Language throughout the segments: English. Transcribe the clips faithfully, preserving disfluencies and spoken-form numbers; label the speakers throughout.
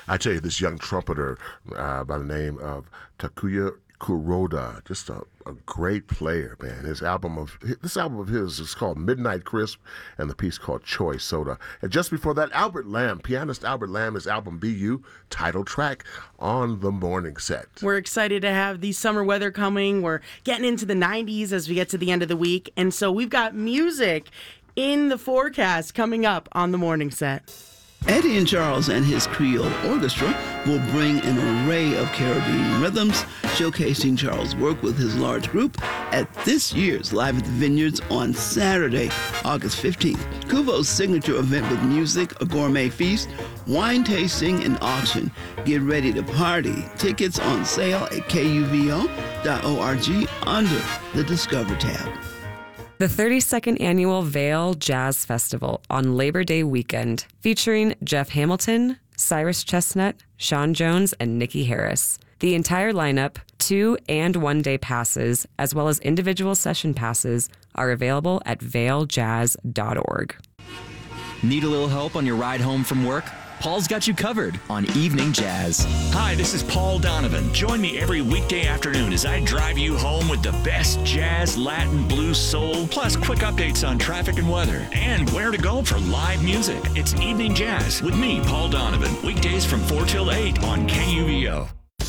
Speaker 1: I tell you, this young trumpeter uh, by the name of Takuya Kuroda, just a, a great player, man. His album of this album of his is called Midnight Crisp, and the piece called Choice Soda. And just before that, Albert Lamb, pianist Albert Lamb, his album B U, title track on the morning set.
Speaker 2: We're excited to have the summer weather coming. We're getting into the nineties as we get to the end of the week, and so we've got music in the forecast coming up on the morning set.
Speaker 3: Eddie and Charles and his Creole Orchestra will bring an array of Caribbean rhythms, showcasing Charles' work with his large group at this year's Live at the Vineyards on Saturday, August fifteenth. Kuvo's signature event with music, a gourmet feast, wine tasting, and auction. Get ready to party. Tickets on sale at K U V O dot org under the Discover tab.
Speaker 4: The thirty-second Annual Vail Jazz Festival on Labor Day weekend, featuring Jeff Hamilton, Cyrus Chestnut, Sean Jones, and Nikki Harris. The entire lineup, two and one day passes, as well as individual session passes, are available at vail jazz dot org.
Speaker 5: Need a little help on your ride home from work? Paul's got you covered on Evening Jazz.
Speaker 6: Hi, this is Paul Donovan. Join me every weekday afternoon as I drive you home with the best jazz, Latin, blues, soul, plus quick updates on traffic and weather, and where to go for live music. It's Evening Jazz with me, Paul Donovan. Weekdays from four till eight on K U V O.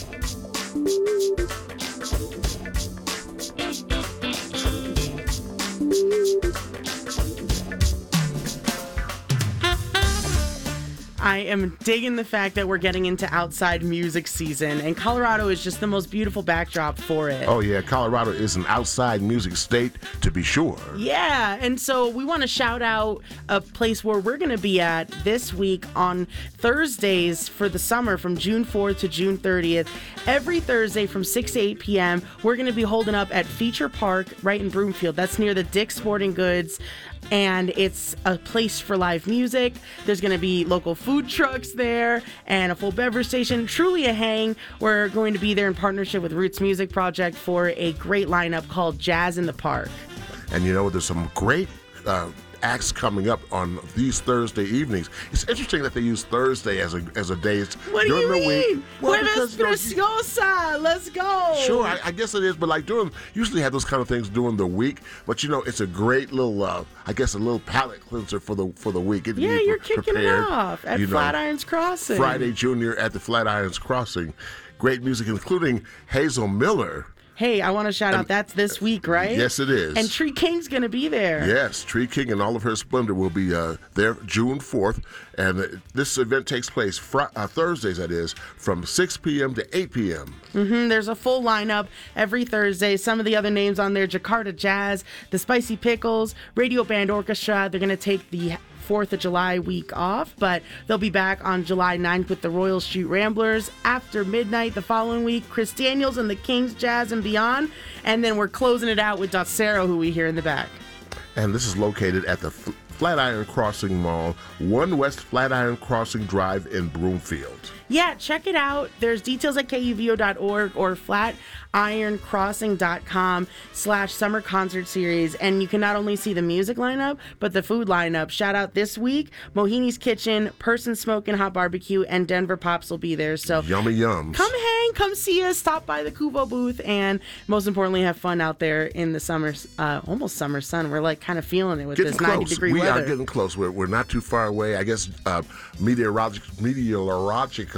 Speaker 2: I am digging the fact that we're getting into outside music season, and Colorado is just the most beautiful backdrop for it.
Speaker 1: Oh, yeah, Colorado is an outside music state, to be sure.
Speaker 2: Yeah, and so we want to shout out a place where we're going to be at this week on Thursdays for the summer from June fourth to June thirtieth. Every Thursday from six to eight p.m., we're going to be holding up at Feature Park right in Broomfield. That's near the Dick's Sporting Goods. And it's a place for live music. There's going to be local food trucks there and a full beverage station. Truly a hang. We're going to be there in partnership with Roots Music Project for a great lineup called Jazz in the Park.
Speaker 1: And you know, there's some great uh, acts coming up on these Thursday evenings. It's interesting that they use Thursday as a as a day
Speaker 2: what
Speaker 1: during
Speaker 2: do you
Speaker 1: the
Speaker 2: mean?
Speaker 1: week. Well,
Speaker 2: Jueves Preciosa. Let's go.
Speaker 1: Sure, I, I guess it is, but like during usually have those kind of things during the week. But you know, it's a great little, uh, I guess, a little palate cleanser for the for the week. It,
Speaker 2: yeah, you're
Speaker 1: pre-
Speaker 2: kicking
Speaker 1: prepared,
Speaker 2: it off at
Speaker 1: you know,
Speaker 2: Flatirons Crossing.
Speaker 1: Friday Junior at the Flatirons Crossing. Great music, including Hazel Miller.
Speaker 2: Hey, I want to shout out, that's this week, right?
Speaker 1: Yes, it is.
Speaker 2: And Tree King's going to be there.
Speaker 1: Yes, Tree King and all of her splendor will be uh, there June fourth. And uh, this event takes place fr- uh, Thursdays, that is, from six p.m. to eight p.m.
Speaker 2: Mm-hmm. There's a full lineup every Thursday. Some of the other names on there, Jakarta Jazz, the Spicy Pickles, Radio Band Orchestra. They're going to take the fourth of July week off, but they'll be back on July ninth with the Royal Street Ramblers. After midnight the following week, Chris Daniels and the Kings Jazz and Beyond. And then we're closing it out with Docero, who we hear in the back.
Speaker 1: And this is located at the F- Flatiron Crossing Mall, one West Flatiron Crossing Drive in Broomfield.
Speaker 2: Yeah, check it out. There's details at K U V O dot org or flatironcrossing dot com slash summer concert series. And you can not only see the music lineup, but the food lineup. Shout out this week, Mohini's Kitchen, Person Smoking Hot Barbecue, and Denver Pops will be there. So
Speaker 1: yummy yums.
Speaker 2: Come hang, come see us, stop by the Kuvo booth, and most importantly, have fun out there in the summer, uh, almost summer sun. We're like kind of feeling it with
Speaker 1: getting
Speaker 2: this
Speaker 1: close.
Speaker 2: ninety degree
Speaker 1: we
Speaker 2: weather.
Speaker 1: We are getting close. We're, we're not too far away. I guess uh, meteorologic, meteorologically,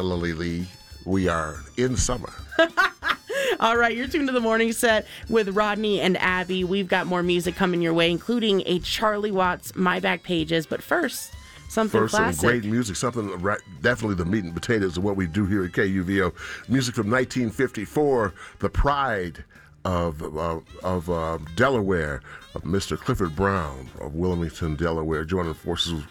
Speaker 1: we are in summer.
Speaker 2: All right, you're tuned to the morning set with Rodney and Abby. We've got more music coming your way, including a Charlie Watts My Back Pages. But first, something
Speaker 1: First,
Speaker 2: classic.
Speaker 1: some great music, something right, definitely the meat and potatoes of what we do here at K U V O. Music from nineteen fifty-four, The Pride of uh, of uh, Delaware, of Mister Clifford Brown of Wilmington, Delaware, joining forces